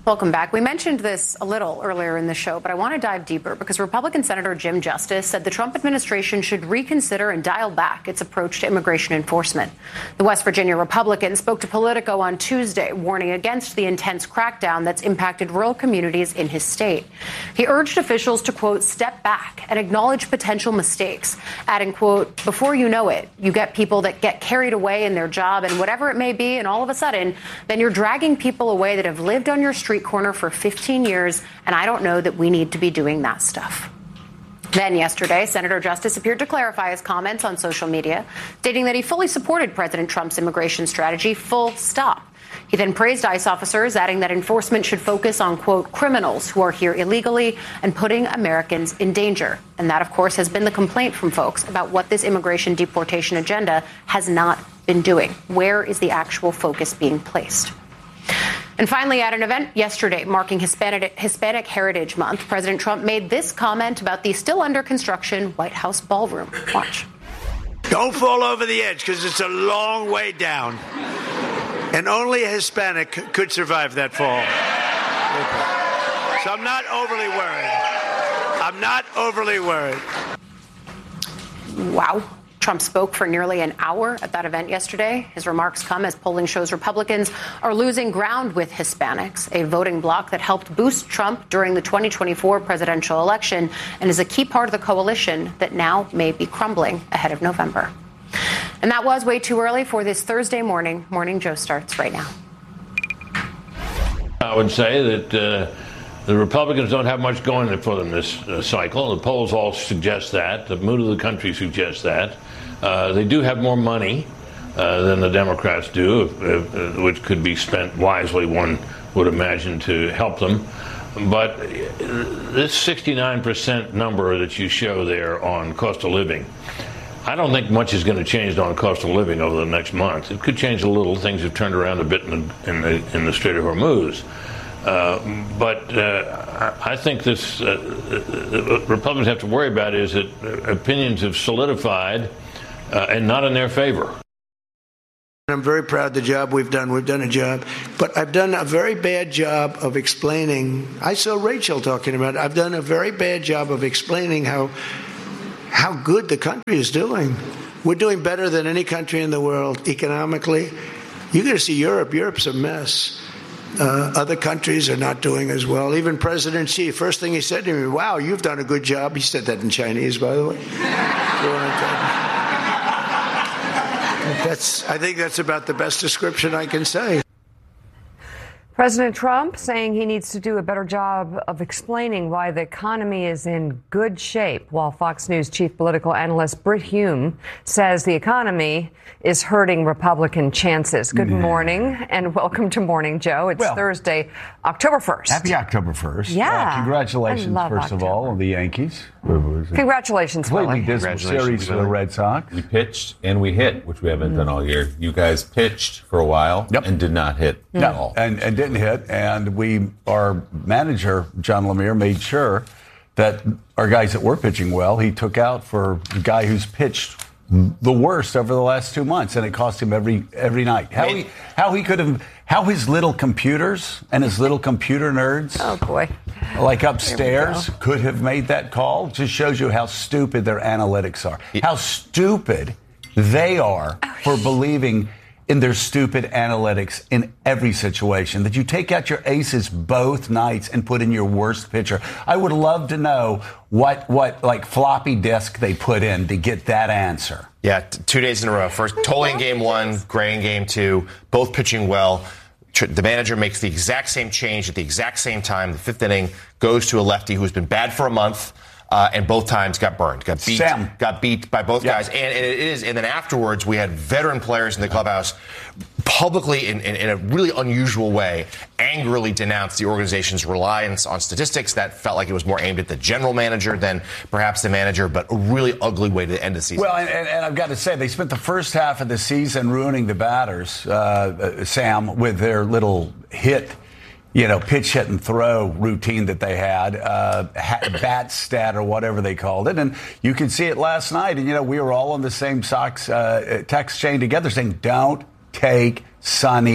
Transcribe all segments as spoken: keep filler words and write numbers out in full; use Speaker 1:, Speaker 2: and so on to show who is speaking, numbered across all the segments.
Speaker 1: Welcome back. We mentioned this a little earlier in the show, but I want to dive deeper because Republican Senator Jim Justice said the Trump administration should reconsider and dial back its approach to immigration enforcement. The West Virginia Republican spoke to Politico on Tuesday, warning against the intense crackdown that's impacted rural communities in his state. He urged officials to, quote, step back and acknowledge potential mistakes, adding, quote, before you know it, you get people that get carried away in their job and whatever it may be, and all of a sudden, then you're dragging people away that have lived on your street corner for fifteen years, and I don't know that we need to be doing that stuff. Then yesterday, Senator Justice appeared to clarify his comments on social media, stating that he fully supported President Trump's immigration strategy, full stop. He then praised ICE officers, adding that enforcement should focus on, quote, criminals who are here illegally and putting Americans in danger. And that, of course, has been the complaint from folks about what this immigration deportation agenda has not been doing. Where is the actual focus being placed? And finally, at an event yesterday marking Hispanic, Hispanic Heritage Month, President Trump made this comment about the still under construction White House ballroom. Watch.
Speaker 2: Don't fall over the edge because it's a long way down. And only a Hispanic could survive that fall. So I'm not overly worried. I'm not overly worried.
Speaker 1: Wow. Trump spoke for nearly an hour at that event yesterday. His remarks come as polling shows Republicans are losing ground with Hispanics, a voting bloc that helped boost Trump during the twenty twenty-four presidential election and is a key part of the coalition that now may be crumbling ahead of November. And that was way too early for this Thursday morning. Morning Joe starts right now.
Speaker 3: I would say that uh, the Republicans don't have much going for them this uh, cycle. The polls all suggest that. The mood of the country suggests that. Uh, they do have more money uh, than the Democrats do, if, if, which could be spent wisely, one would imagine, to help them. But this sixty-nine percent number that you show there on cost of living, I don't think much is going to change on cost of living over the next month. It could change a little. Things have turned around a bit in the, in the, in the Strait of Hormuz. Uh, but uh, I think this uh, uh, Republicans have to worry about is that opinions have solidified uh, and not in their favor.
Speaker 2: I'm very proud of the job we've done. We've done a job. But I've done a very bad job of explaining. I saw Rachel talking about it. I've done a very bad job of explaining how how good the country is doing. We're doing better than any country in the world economically. You're going to see Europe. Europe's a mess. Uh, other countries are not doing as well. Even President Xi, first thing he said to me, wow, you've done a good job. He said that in Chinese, by the way. That's, I think that's about the best description I can say.
Speaker 4: President Trump saying he needs to do a better job of explaining why the economy is in good shape, while Fox News chief political analyst Brit Hume says the economy is hurting Republican chances. Good yeah. morning and welcome to Morning Joe. It's well, Thursday, October first.
Speaker 5: Happy October first.
Speaker 4: Yeah.
Speaker 5: Uh, congratulations, first
Speaker 4: October.
Speaker 5: of all, on the Yankees.
Speaker 4: Congratulations,
Speaker 5: Completely dismal series for the Red Sox.
Speaker 6: We pitched and we hit, which we haven't mm. done all year. You guys pitched for a while yep. and did not hit
Speaker 5: mm.
Speaker 6: at all.
Speaker 5: And, and didn't hit. And we, our manager, John Lemire, made sure that our guys that were pitching well, he took out for a guy who's pitched the worst over the last two months, and it cost him every every night. How he how he could have how his little computers and his little computer nerds,
Speaker 4: oh boy,
Speaker 5: like upstairs, could have made that call. Just shows you how stupid their analytics are. Yeah. How stupid they are oh, for believing in their stupid analytics in every situation, that you take out your aces both nights and put in your worst pitcher. I would love to know what, what like floppy disk they put in to get that answer.
Speaker 7: Yeah, t- two days in a row. First, Tolley in game one, Gray in game two, both pitching well. The manager makes the exact same change at the exact same time. The fifth inning goes to a lefty who's been bad for a month. Uh, and both times got burned, got beat,
Speaker 5: Sam.
Speaker 7: got beat by both
Speaker 5: yeah.
Speaker 7: guys. And, and it is, and then afterwards, we had veteran players in the clubhouse publicly, in, in, in a really unusual way, angrily denounced the organization's reliance on statistics. That felt like it was more aimed at the general manager than perhaps the manager, but a really ugly way to end the season.
Speaker 5: Well, and, and, and I've got to say, they spent the first half of the season ruining the batters, uh, Sam, with their little hit. You know, pitch, hit, and throw routine that they had, uh, bat stat or whatever they called it. And you could see it last night. And, you know, we were all on the same Sox uh, text chain together saying, don't take Sonny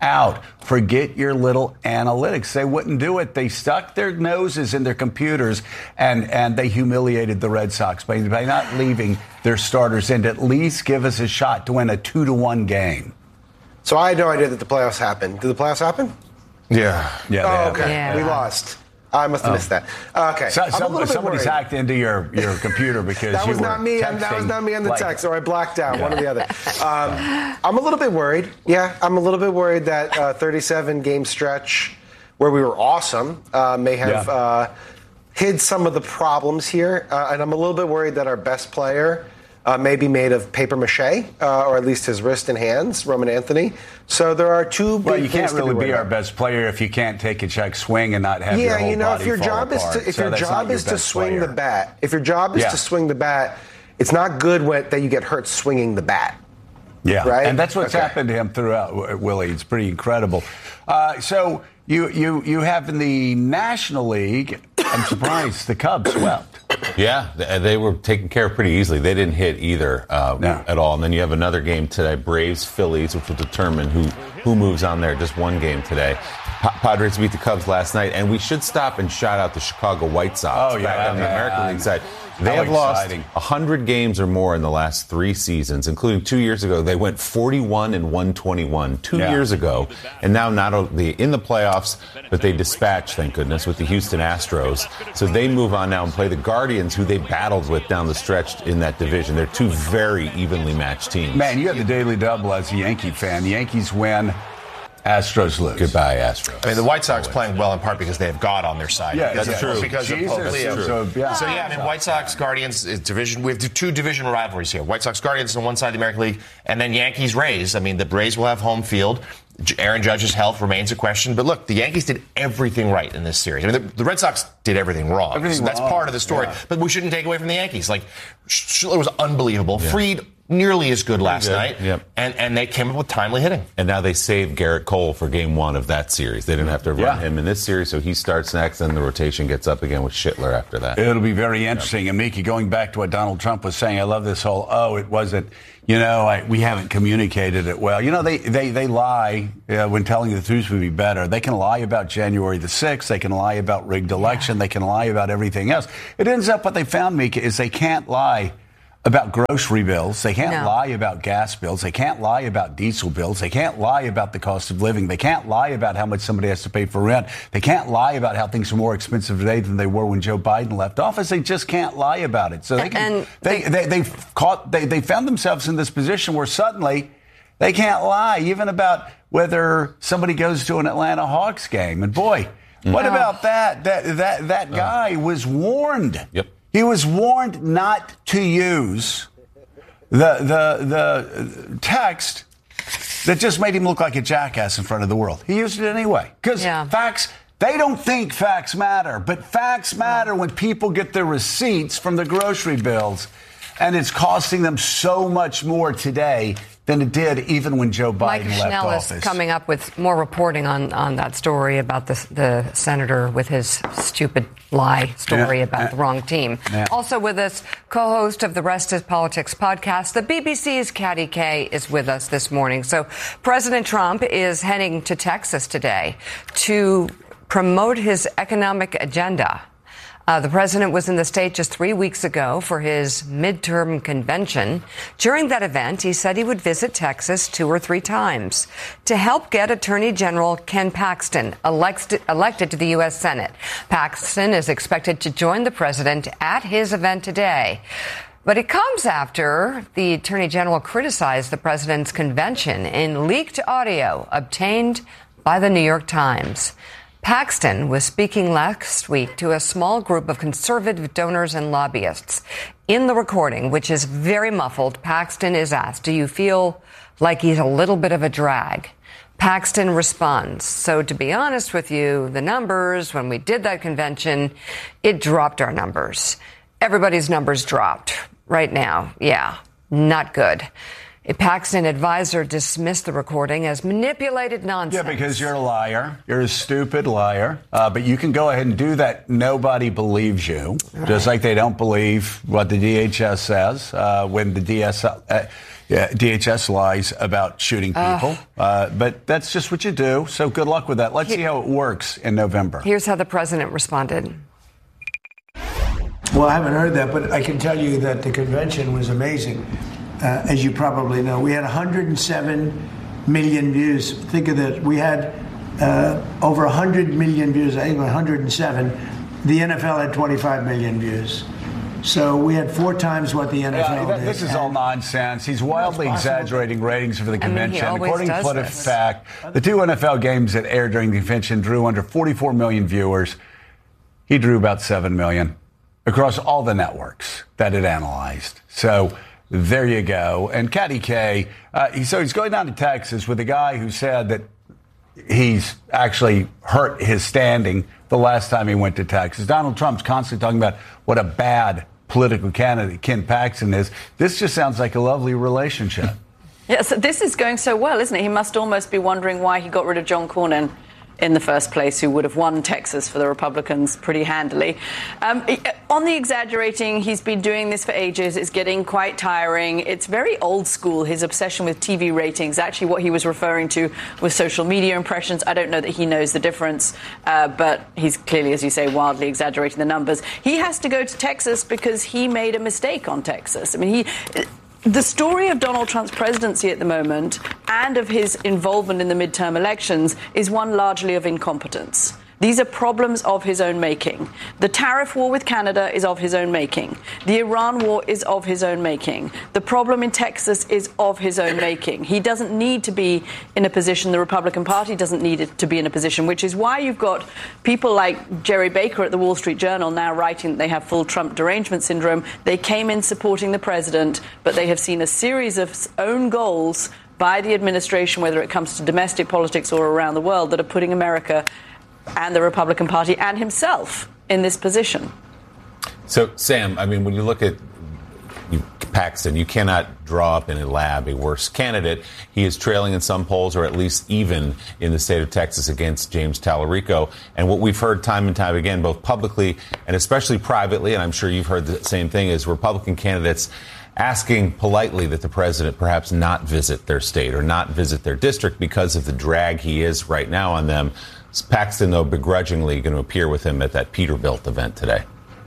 Speaker 5: out. Forget your little analytics. They wouldn't do it. They stuck their noses in their computers and, and they humiliated the Red Sox by, by not leaving their starters in to at least give us a shot to win a two to one game.
Speaker 8: So I had no idea that the playoffs happened. Did the playoffs happen?
Speaker 7: Yeah.
Speaker 5: Yeah.
Speaker 8: Oh, okay.
Speaker 4: Yeah.
Speaker 8: We lost. I must have
Speaker 5: Oh.
Speaker 8: missed that. Uh, okay.
Speaker 5: So,
Speaker 8: I'm a
Speaker 5: some,
Speaker 8: little bit
Speaker 5: somebody's
Speaker 8: worried.
Speaker 5: hacked into your, your computer because
Speaker 8: That
Speaker 5: you
Speaker 8: was
Speaker 5: were
Speaker 8: not me. That was
Speaker 5: texting
Speaker 8: not me on the
Speaker 5: like-
Speaker 8: text, or I blacked out. One or the other. Um, I'm a little bit worried. Yeah, I'm a little bit worried that uh, thirty-seven game stretch where we were awesome uh, may have
Speaker 5: Yeah.
Speaker 8: uh, hid some of the problems here, uh, and I'm a little bit worried that our best player uh, may be made of paper mache, uh, or at least his wrist and hands, Roman Anthony. So there are two big
Speaker 5: Well, you
Speaker 8: things
Speaker 5: can't really
Speaker 8: to be,
Speaker 5: be
Speaker 8: worried
Speaker 5: our
Speaker 8: about.
Speaker 5: best player if you can't take a check swing and not have your
Speaker 8: Yeah,
Speaker 5: whole
Speaker 8: you know,
Speaker 5: body
Speaker 8: if your
Speaker 5: fall
Speaker 8: job is
Speaker 5: apart.
Speaker 8: to if
Speaker 5: So
Speaker 8: your
Speaker 5: that's not
Speaker 8: job
Speaker 5: your
Speaker 8: is to
Speaker 5: best
Speaker 8: swing
Speaker 5: player.
Speaker 8: the bat, if your job is
Speaker 5: Yeah.
Speaker 8: to swing the bat, it's not good when, that you get hurt swinging the bat.
Speaker 5: Yeah,
Speaker 8: Right?
Speaker 5: and that's what's
Speaker 8: Okay.
Speaker 5: happened to him throughout, W- Willie. It's pretty incredible. Uh, so you you you have in the National League. I'm surprised the Cubs swept.
Speaker 6: Yeah, th- they were taken care of pretty easily. They didn't hit either uh,
Speaker 5: No.
Speaker 6: at all. And then you have another game today, Braves Phillies, which will determine who who moves on there. Just one game today. Pa- Padres beat the Cubs last night, and we should stop and shout out the Chicago White Sox
Speaker 5: Oh, yeah,
Speaker 6: back on the
Speaker 5: man.
Speaker 6: American League side. They
Speaker 5: How
Speaker 6: have lost
Speaker 5: exciting.
Speaker 6: one hundred games or more in the last three seasons, including two years ago. They went forty-one and one twenty-one two
Speaker 5: Yeah.
Speaker 6: years ago, and now not only in the playoffs, but they dispatched, thank goodness, with the Houston Astros. So they move on now and play the Guardians, who they battled with down the stretch in that division. They're two very evenly matched teams.
Speaker 5: Man, you have the daily double as a Yankee fan. The Yankees win, Astros lose.
Speaker 6: Goodbye, Astros.
Speaker 7: I mean, the White Sox playing well in part because they have God on their side.
Speaker 5: Yeah,
Speaker 7: because
Speaker 5: that's
Speaker 7: of,
Speaker 5: true.
Speaker 7: Because
Speaker 5: Jesus,
Speaker 7: of Pope Leo.
Speaker 5: that's true. So, yeah.
Speaker 7: So, yeah, I mean, White Sox, Guardians, is division. We have two division rivalries here. White Sox, Guardians on one side of the American League, and then Yankees, Rays. I mean, the Rays will have home field. J- Aaron Judge's health remains a question. But look, the Yankees did everything right in this series. I mean, the, the Red Sox did everything wrong.
Speaker 5: Everything
Speaker 7: So that's
Speaker 5: wrong.
Speaker 7: part of the story.
Speaker 5: Yeah.
Speaker 7: But we shouldn't take away from the Yankees. Like, Schiller was unbelievable.
Speaker 6: Yeah.
Speaker 7: Fried, nearly as good last
Speaker 6: good.
Speaker 7: night.
Speaker 6: Yep.
Speaker 7: And, and they came up with timely hitting.
Speaker 6: And now they saved Garrett Cole for game one of that series. They didn't have to run
Speaker 5: Yeah.
Speaker 6: him in this series, so he starts next, and the rotation gets up again with Schittler after that.
Speaker 5: It'll be very interesting. And Miki, going back to what Donald Trump was saying, I love this whole, oh, it wasn't, you know, I, we haven't communicated it well. You know, they, they, they lie uh, when telling the truth would be better. They can lie about January the sixth. They can lie about rigged election. They can lie about everything else. It ends up what they found, Mika, is they can't lie about grocery bills. They can't
Speaker 4: No.
Speaker 5: lie about gas bills. They can't lie about diesel bills. They can't lie about the cost of living. They can't lie about how much somebody has to pay for rent. They can't lie about how things are more expensive today than they were when Joe Biden left office. They just can't lie about it. So they can,
Speaker 4: And
Speaker 5: they, they, they've caught, they, they found themselves in this position where suddenly they can't lie even about whether somebody goes to an Atlanta Hawks game. And boy, what about that? That, that, that guy was warned.
Speaker 6: Yep.
Speaker 5: He was warned not to use the, the, the text that just made him look like a jackass in front of the world. He used it anyway. Because
Speaker 4: Yeah.
Speaker 5: facts, they don't think facts matter, but facts matter when people get their receipts from the grocery bills, and it's costing them so much more today than it did even when Joe Biden
Speaker 4: Mike
Speaker 5: left
Speaker 4: Schnell
Speaker 5: office.
Speaker 4: is coming up with more reporting on, on that story about the, the senator with his stupid lie story
Speaker 5: Yeah.
Speaker 4: about the wrong team.
Speaker 5: Yeah.
Speaker 4: Also with us, co-host of the Rest is Politics podcast, the B B C's Katty Kay is with us this morning. So President Trump is heading to Texas today to promote his economic agenda. Uh, the president was in the state just three weeks ago for his midterm convention. During that event, he said he would visit Texas two or three times to help get Attorney General Ken Paxton elected, elected to the U S Senate. Paxton is expected to join the president at his event today. But it comes after the Attorney General criticized the president's convention in leaked audio obtained by the New York Times. Paxton was speaking last week to a small group of conservative donors and lobbyists. In the recording, which is very muffled, Paxton is asked, do you feel like he's a little bit of a drag? Paxton responds, so to be honest with you, the numbers, when we did that convention, it dropped our numbers. Everybody's numbers dropped right now. Yeah, not good. A Paxton advisor dismissed the recording as manipulated nonsense.
Speaker 5: Yeah, because you're a liar. You're a stupid liar. Uh, but you can go ahead and do that. Nobody believes you. Right. Just like they don't believe what the D H S says uh, when the D S L. Uh, Yeah, D H S lies about shooting people, uh, uh, but that's just what you do. So good luck with that. Let's he- see how it works in November.
Speaker 4: Here's how the president responded.
Speaker 2: Well, I haven't heard that, but I can tell you that the convention was amazing. Uh, as you probably know, we had one hundred seven million views. Think of that. We had uh, over one hundred million views. I think one hundred seven. The N F L had twenty-five million views. So we had four times what the N F L
Speaker 5: yeah,
Speaker 2: did.
Speaker 5: This is all nonsense. He's wildly exaggerating ratings for the convention. I mean, According to PolitiFact, the two N F L games that aired during the convention drew under forty-four million viewers. He drew about seven million across all the networks that it analyzed. So there you go. And Caddy K, uh, he, so he's going down to Texas with a guy who said that he's actually hurt his standing the last time he went to Texas. Donald Trump's constantly talking about what a bad political candidate Ken Paxton is. This just sounds like a lovely relationship.
Speaker 9: Yes, this is going so well, isn't it? He must almost be wondering why he got rid of John Cornyn in the first place, who would have won Texas for the Republicans pretty handily. Um, on the exaggerating, he's been doing this for ages. It's getting quite tiring. It's very old school, his obsession with T V ratings. Actually, what he was referring to was social media impressions. I don't know that he knows the difference, uh, but he's clearly, as you say, wildly exaggerating the numbers. He has to go to Texas because he made a mistake on Texas. I mean, he... The story of Donald Trump's presidency at the moment and of his involvement in the midterm elections is one largely of incompetence. These are problems of his own making. The tariff war with Canada is of his own making. The Iran war is of his own making. The problem in Texas is of his own making. He doesn't need to be in a position, the Republican Party doesn't need it to be in a position, which is why you've got people like Jerry Baker at the Wall Street Journal now writing that they have full Trump derangement syndrome. They came in supporting the president, but they have seen a series of own goals by the administration, whether it comes to domestic politics or around the world, that are putting America and the Republican Party and himself in this position.
Speaker 6: So, Sam, I mean, when you look at Paxton, you cannot draw up in a lab a worse candidate. He is trailing in some polls, or at least even in the state of Texas, against James Tallarico. And what we've heard time and time again, both publicly and especially privately, and I'm sure you've heard the same thing, is Republican candidates asking politely that the president perhaps not visit their state or not visit their district because of the drag he is right now on them. Paxton, though, begrudgingly going to appear with him at that Peterbilt event today.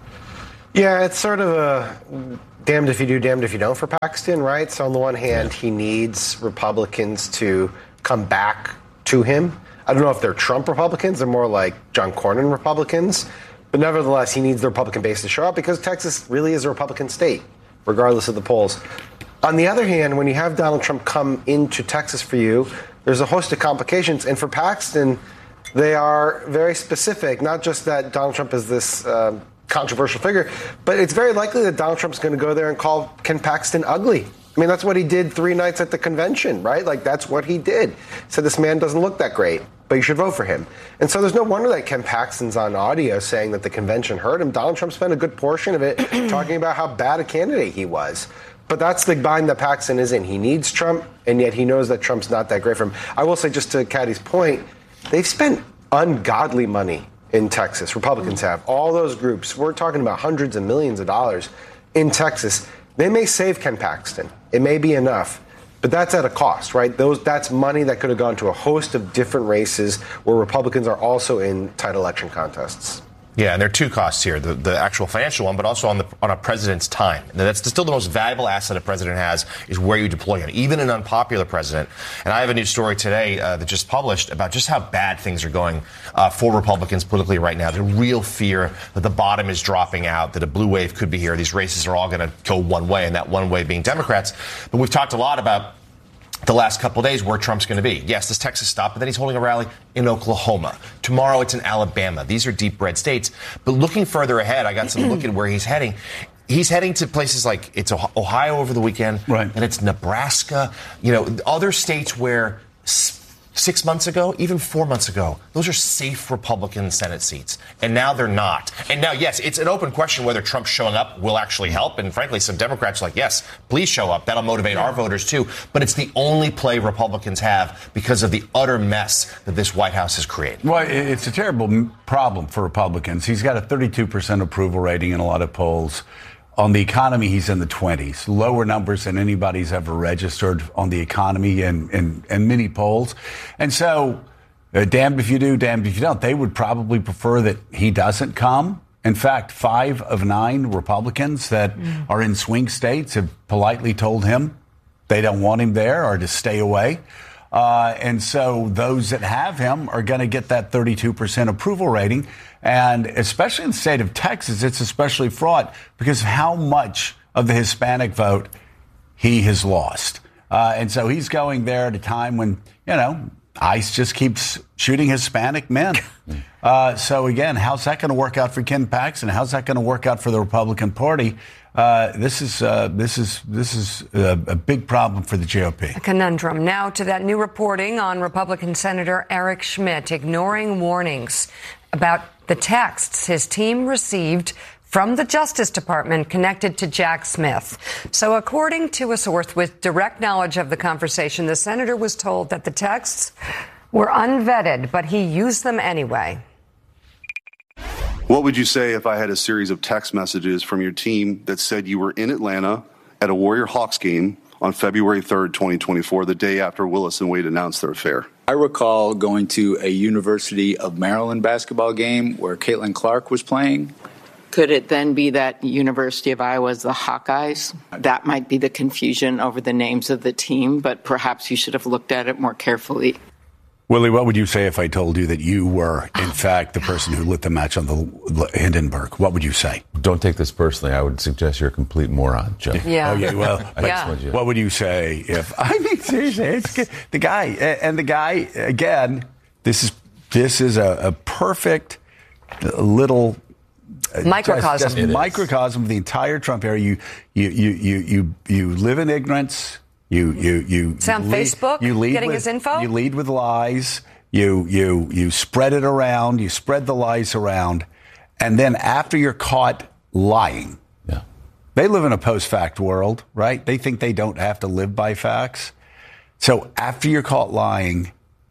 Speaker 8: Yeah, it's sort of a damned if you do, damned if you don't for Paxton, right? So on the one hand, yeah. he needs Republicans to come back to him. I don't know if they're Trump Republicans. They're more like John Cornyn Republicans. But nevertheless, he needs the Republican base to show up because Texas really is a Republican state, regardless of the polls. On the other hand, when you have Donald Trump come into Texas for you, there's a host of complications. And for Paxton, they are very specific, not just that Donald Trump is this um, controversial figure, but it's very likely that Donald Trump's going to go there and call Ken Paxton ugly. I mean, that's what he did three nights at the convention, right? Like, that's what he did. So this man doesn't look that great, but you should vote for him. And so there's no wonder that Ken Paxton's on audio saying that the convention hurt him. Donald Trump spent a good portion of it talking about how bad a candidate he was. But that's the bind that Paxton is in. He needs Trump, and yet he knows that Trump's not that great for him. I will say, just to Caddy's point, they've spent ungodly money in Texas. Republicans have. All those groups, we're talking about hundreds of millions of dollars in Texas. They may save Ken Paxton. It may be enough. But that's at a cost, right? Those That's money that could have gone to a host of different races where Republicans are also in tight election contests.
Speaker 7: Yeah, and there are two costs here, the, the actual financial one, but also on the on a president's time. And that's still the most valuable asset a president has, is where you deploy him, even an unpopular president. And I have a new story today uh, that just published about just how bad things are going uh, for Republicans politically right now. The real fear that the bottom is dropping out, that a blue wave could be here. These races are all going to go one way, and that one way being Democrats. But we've talked a lot about the last couple of days where Trump's going to be. Yes, this Texas stop, but then he's holding a rally in Oklahoma. Tomorrow it's in Alabama. These are deep red states. But looking further ahead, I got some look at where he's heading. He's heading to places like it's Ohio over the weekend,
Speaker 5: right.
Speaker 7: and it's Nebraska, you know, other states where six months ago, even four months ago, those are safe Republican Senate seats. And now they're not. And now, yes, it's an open question whether Trump showing up will actually help. And frankly, some Democrats are like, yes, please show up. That'll motivate our voters, too. But it's the only play Republicans have because of the utter mess that this White House has created.
Speaker 5: Well, it's a terrible problem for Republicans. He's got a thirty-two percent approval rating in a lot of polls. on the economy, he's in the twenties, lower numbers than anybody's ever registered on the economy in, in, in many polls. And so, uh, damned if you do, damned if you don't. They would probably prefer that he doesn't come. In fact, five of nine Republicans that mm. are in swing states have politely told him they don't want him there or to stay away. Uh, and so those that have him are going to get that thirty-two percent approval rating. And especially in the state of Texas, it's especially fraught because of how much of the Hispanic vote he has lost. Uh, and so he's going there at a time when, you know, ICE just keeps shooting Hispanic men. Uh, so, again, how's that going to work out for Ken Paxton? How's that going to work out for the Republican Party? Uh, this is uh, this is this is a, a big problem for the G O P.
Speaker 4: A conundrum. Now to that new reporting on Republican Senator Eric Schmitt ignoring warnings about the texts his team received from the Justice Department connected to Jack Smith. So according to a source with direct knowledge of the conversation, the senator was told that the texts were unvetted, but he used them anyway.
Speaker 10: What would you say if I had a series of text messages from your team that said you were in Atlanta at a Warrior Hawks game on February third, twenty twenty-four, the day after Willis and Wade announced their affair?
Speaker 11: I recall going to a University of Maryland basketball game where Caitlin Clark was playing.
Speaker 12: Could it then be that University of Iowa's the Hawkeyes? That might be the confusion over the names of the team, but perhaps you should have looked at it more carefully.
Speaker 5: Willie, what would you say if I told you that you were, in fact, the person who lit the match on the Hindenburg? What would you say?
Speaker 6: Don't take this personally. I would suggest you're a complete moron, Joe.
Speaker 4: Yeah.
Speaker 5: Okay, well,
Speaker 4: yeah.
Speaker 5: What would you say if, I mean, seriously, it's good. The guy, and the guy, again, this is, this is a, a perfect little
Speaker 4: microcosm.
Speaker 5: Just, just microcosm of the entire Trump era. You, you, you, you, you, you live in ignorance. You, you, you.
Speaker 4: It's on
Speaker 5: lead,
Speaker 4: Facebook.
Speaker 5: You lead
Speaker 4: getting
Speaker 5: with,
Speaker 4: his info.
Speaker 5: You lead with lies. You, you, you spread it around. You spread the lies around, and then after you're caught lying,
Speaker 6: yeah,
Speaker 5: they live in a post-fact world, right? They think they don't have to live by facts. So after you're caught lying,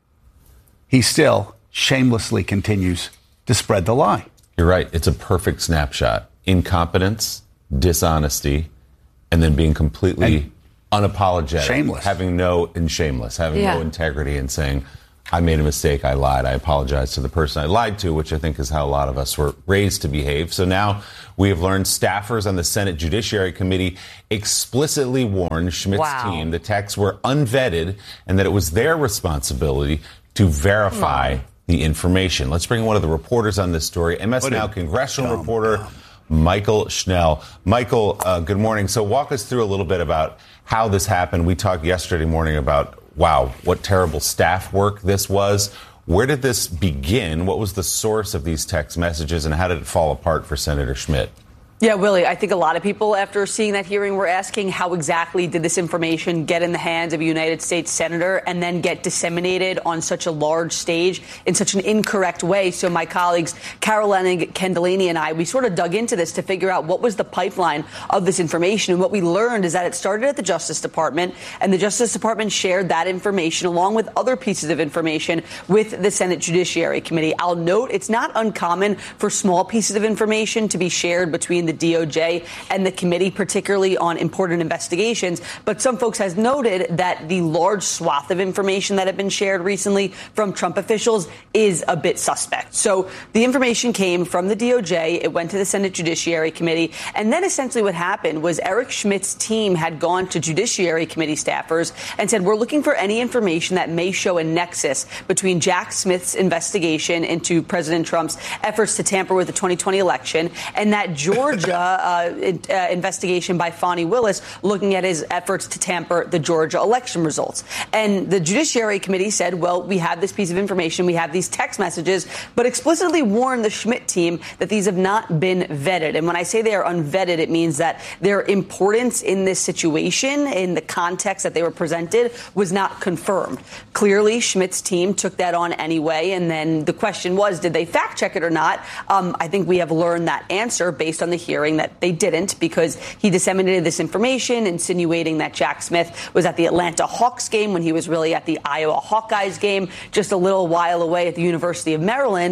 Speaker 5: he still shamelessly continues to spread the lie.
Speaker 6: You're right. It's a perfect snapshot. Incompetence, dishonesty, and then being completely and unapologetic.
Speaker 5: Shameless.
Speaker 6: Having no, and shameless, having
Speaker 4: yeah.
Speaker 6: no integrity and saying, I made a mistake, I lied, I apologize to the person I lied to, which I think is how a lot of us were raised to behave. So now we have learned staffers on the Senate Judiciary Committee explicitly warned Schmitt's
Speaker 4: wow.
Speaker 6: team the texts were unvetted and that it was their responsibility to verify the information. Let's bring in one of the reporters on this story, M S Now congressional dumb, reporter dumb. Michael Schnell. Michael, uh, good morning. So walk us through a little bit about how this happened. We talked yesterday morning about, wow, what terrible staff work this was. Where did this begin? What was the source of these text messages, and how did it fall apart for Senator Schmitt?
Speaker 9: Yeah, Willie, I think a lot of people, after seeing that hearing, were asking how exactly did this information get in the hands of a United States senator and then get disseminated on such a large stage in such an incorrect way. So my colleagues, Caroline Kendallini and I, we sort of dug into this to figure out what was the pipeline of this information. And what we learned is that it started at the Justice Department, and the Justice Department shared that information along with other pieces of information with the Senate Judiciary Committee. I'll note it's not uncommon for small pieces of information to be shared between the D O J and the committee, particularly on important investigations. But some folks has noted that the large swath of information that have been shared recently from Trump officials is a bit suspect. So the information came from the D O J. It went to the Senate Judiciary Committee. And then essentially what happened was Eric Schmitt's team had gone to Judiciary Committee staffers and said, we're looking for any information that may show a nexus between Jack Smith's investigation into President Trump's efforts to tamper with the twenty twenty election and that Georgia uh, in, uh, investigation by Fani Willis looking at his efforts to tamper the Georgia election results. And the Judiciary Committee said, well, we have this piece of information, we have these text messages, but explicitly warned the Schmitt team that these have not been vetted. And when I say they are unvetted, it means that their importance in this situation, in the context that they were presented, was not confirmed. Clearly, Schmitt's team took that on anyway, and then the question was, did they fact check it or not? Um, I think we have learned that answer based on the hearing that they didn't, because he disseminated this information insinuating that Jack Smith was at the Atlanta Hawks game when he was really at the Iowa Hawkeyes game just a little while away at the University of Maryland.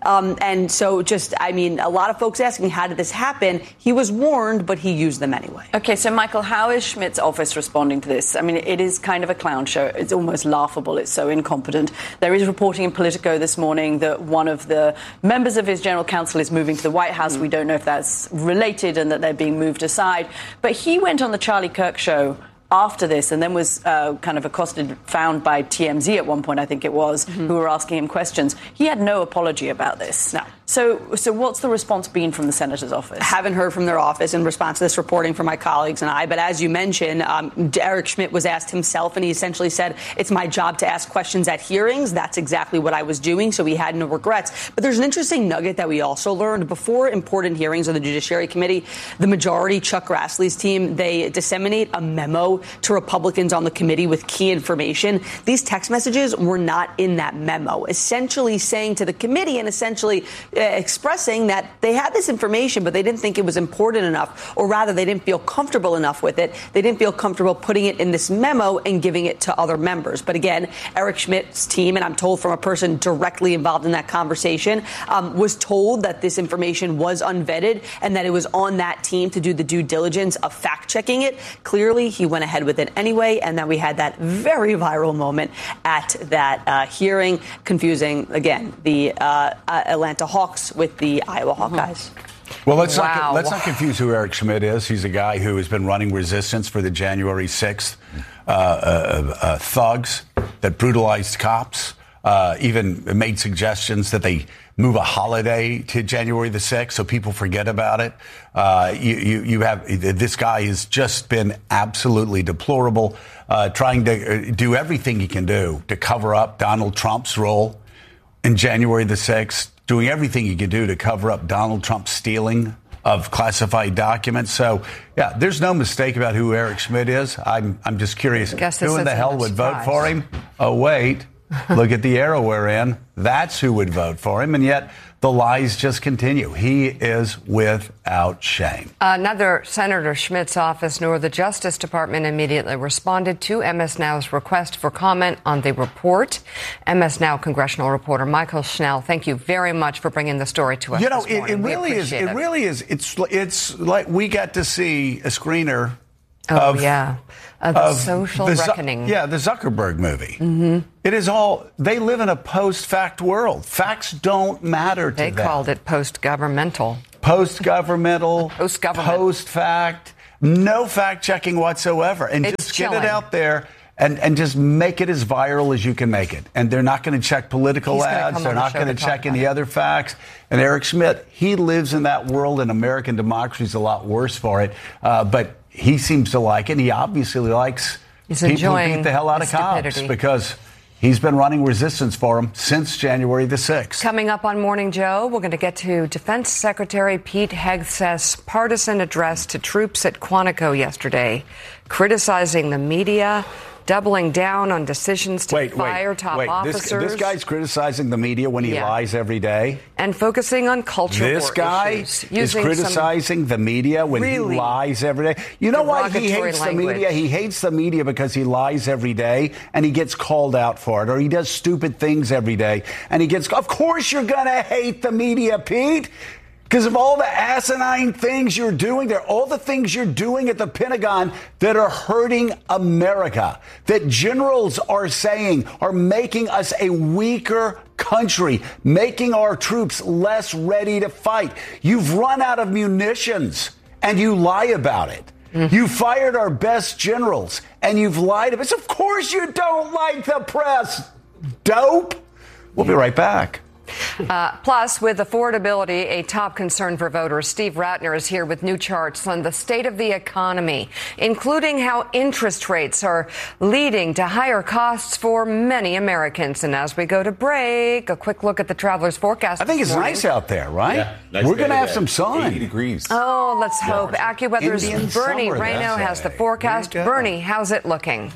Speaker 13: Um, and so just, I mean, a lot of folks asking, how did this happen? He was warned, but he used them anyway.
Speaker 9: Okay, so Michael, how is Schmidt's office responding to this? I mean, it is kind of a clown show. It's almost laughable. It's so incompetent. There is reporting in Politico this morning that one of the members of his general counsel is moving to the White House. Mm. We don't know if that's related and that they're being moved aside. But he went on the Charlie Kirk show after this and then was uh, kind of accosted, found by T M Z at one point, I think it was, mm-hmm. who were asking him questions. He had no apology about this.
Speaker 13: No.
Speaker 9: So, so what's the response been from the senator's office?
Speaker 13: Haven't heard from their office in response to this reporting from my colleagues and I. But as you mentioned, um, Eric Schmidt was asked himself, and he essentially said, it's my job to ask questions at hearings. That's exactly what I was doing. So he had no regrets. But there's an interesting nugget that we also learned. Before important hearings of the Judiciary Committee, the majority, Chuck Grassley's team, they disseminate a memo to Republicans on the committee with key information. These text messages were not in that memo, essentially saying to the committee and essentially uh, expressing that they had this information, but they didn't think it was important enough, or rather they didn't feel comfortable enough with it. They didn't feel comfortable putting it in this memo and giving it to other members. But again, Eric Schmidt's team, and I'm told from a person directly involved in that conversation, um, was told that this information was unvetted and that it was on that team to do the due diligence of fact-checking it. Clearly, he went ahead with it anyway, and then we had that very viral moment at that uh, hearing, confusing, again, the uh, uh, Atlanta Hawks with the Iowa Hawkeyes.
Speaker 5: Well, let's,
Speaker 13: wow.
Speaker 5: not, let's not confuse who Eric Schmidt is. He's a guy who has been running resistance for the January sixth uh, uh, uh, thugs that brutalized cops, uh, even made suggestions that they move a holiday to January the sixth so people forget about it. Uh, you, you, you have this guy has just been absolutely deplorable, uh, trying to do everything he can do to cover up Donald Trump's role in January the sixth, doing everything he can do to cover up Donald Trump's stealing of classified documents. So, yeah, there's no mistake about who Eric Schmidt is. I'm I'm just curious. Who in the hell would vote for him? Oh, wait. Look at the era we're in. That's who would vote for him. And yet the lies just continue. He is without shame.
Speaker 4: Uh, neither Senator Schmidt's office nor the Justice Department immediately responded to M S Now's request for comment on the report. M S Now congressional reporter Michael Schnell, thank you very much for bringing the story to us.
Speaker 5: You know,
Speaker 4: this
Speaker 5: it, it really is. It. it really is. It's it's like we got to see a screener.
Speaker 4: Oh,
Speaker 5: of,
Speaker 4: yeah. Uh, the
Speaker 5: of
Speaker 4: social
Speaker 5: the,
Speaker 4: reckoning.
Speaker 5: Yeah, the Zuckerberg movie.
Speaker 4: Mm-hmm.
Speaker 5: It is all, they live in a post-fact world. Facts don't matter to
Speaker 4: they
Speaker 5: them.
Speaker 4: They called it post-governmental.
Speaker 5: Post-governmental.
Speaker 4: Post-government.
Speaker 5: Post-fact. No fact-checking whatsoever. And
Speaker 4: it's
Speaker 5: just
Speaker 4: chilling.
Speaker 5: Get it out there and, and just make it as viral as you can make it. And they're not going to check political
Speaker 4: He's
Speaker 5: ads. They're
Speaker 4: the
Speaker 5: not going to check any
Speaker 4: it.
Speaker 5: other facts. And Eric Schmidt, he lives in that world, and American democracy is a lot worse for it. Uh, but he seems to like it. He obviously likes
Speaker 4: He's
Speaker 5: people who beat the hell out of cops because he's been running resistance for him since January the sixth.
Speaker 4: Coming up on Morning Joe, we're going to get to Defense Secretary Pete Hegseth's partisan address to troops at Quantico yesterday, criticizing the media, doubling down on decisions to
Speaker 5: wait,
Speaker 4: fire
Speaker 5: wait,
Speaker 4: top
Speaker 5: wait.
Speaker 4: officers.
Speaker 5: This, this guy's criticizing the media when he
Speaker 4: yeah.
Speaker 5: lies every day.
Speaker 4: And focusing on culture
Speaker 5: This
Speaker 4: war
Speaker 5: guy
Speaker 4: issues,
Speaker 5: is criticizing the media when
Speaker 4: really
Speaker 5: he lies every day. You know why he hates
Speaker 4: language.
Speaker 5: the media? He hates the media because he lies every day and he gets called out for it, or he does stupid things every day and he gets. Of course, you're going to hate the media, Pete. Because of all the asinine things you're doing, there are all the things you're doing at the Pentagon that are hurting America, that generals are saying are making us a weaker country, making our troops less ready to fight. You've run out of munitions and you lie about it. Mm-hmm. You fired our best generals and you've lied about it. Of course you don't like the press, dope. We'll be right back.
Speaker 4: Uh, plus, with affordability a top concern for voters, Steve Ratner is here with new charts on the state of the economy, including how interest rates are leading to higher costs for many Americans. And as we go to break, a quick look at the traveler's forecast.
Speaker 5: I think it's
Speaker 4: morning.
Speaker 5: nice out there, right?
Speaker 6: Yeah, nice
Speaker 5: We're going to have
Speaker 6: today.
Speaker 5: some sun.
Speaker 6: eighty degrees.
Speaker 4: Oh, let's hope. AccuWeather's
Speaker 5: Indian
Speaker 4: Bernie
Speaker 5: summer,
Speaker 4: Rayno
Speaker 5: that's
Speaker 4: has the
Speaker 5: it.
Speaker 4: forecast.
Speaker 5: There you go.
Speaker 4: Bernie, how's it looking?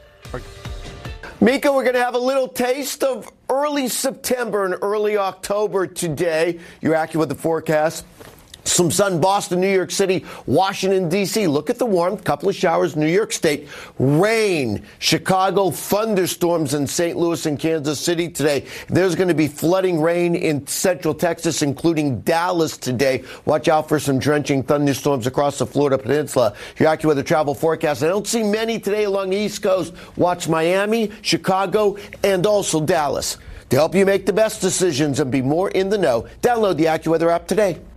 Speaker 14: Mika, we're going to have a little taste of early September and early October today. You're accurate with the forecast. Some sun, Boston, New York City, Washington, D C. Look at the warmth. Couple of showers, New York State. Rain, Chicago, thunderstorms in Saint Louis and Kansas City today. There's going to be flooding rain in central Texas, including Dallas today. Watch out for some drenching thunderstorms across the Florida Peninsula. Your AccuWeather travel forecast. I don't see many today along the East Coast. Watch Miami, Chicago, and also Dallas. To help you make the best decisions and be more in the know, download the AccuWeather app today.